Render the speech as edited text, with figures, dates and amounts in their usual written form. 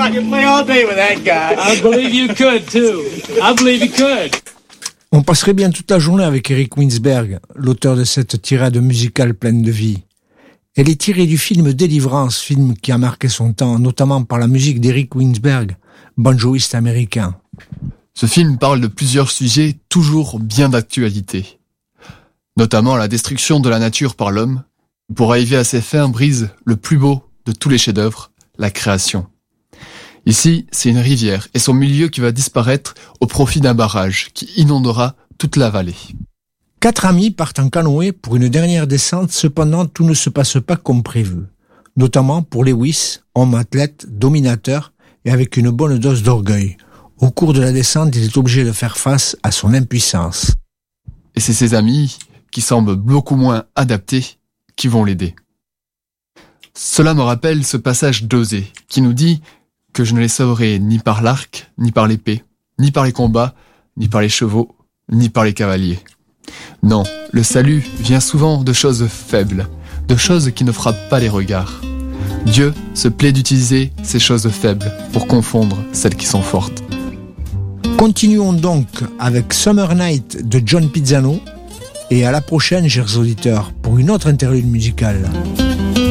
I can play all day with that guy. I believe you could, too. I believe you could. On passerait bien toute la journée avec Eric Winsberg, l'auteur de cette tirade musicale pleine de vie. Elle est tirée du film Délivrance, film qui a marqué son temps, notamment par la musique d'Eric Winsberg, banjoïste américain. Ce film parle de plusieurs sujets toujours bien d'actualité, notamment la destruction de la nature par l'homme, pour arriver à ses fins brise le plus beau de tous les chefs-d'œuvre, la création. Ici, c'est une rivière et son milieu qui va disparaître au profit d'un barrage qui inondera toute la vallée. 4 amis partent en canoë pour une dernière descente, cependant tout ne se passe pas comme prévu. Notamment pour Lewis, homme athlète, dominateur et avec une bonne dose d'orgueil. Au cours de la descente, il est obligé de faire face à son impuissance. Et c'est ses amis, qui semblent beaucoup moins adaptés, qui vont l'aider. Cela me rappelle ce passage d'Osée, qui nous dit que je ne les sauverai ni par l'arc, ni par l'épée, ni par les combats, ni par les chevaux, ni par les cavaliers. Non, le salut vient souvent de choses faibles, de choses qui ne frappent pas les regards. Dieu se plaît d'utiliser ces choses faibles pour confondre celles qui sont fortes. Continuons donc avec Summer Night de John Pizzano et à la prochaine, chers auditeurs, pour une autre interlude musicale.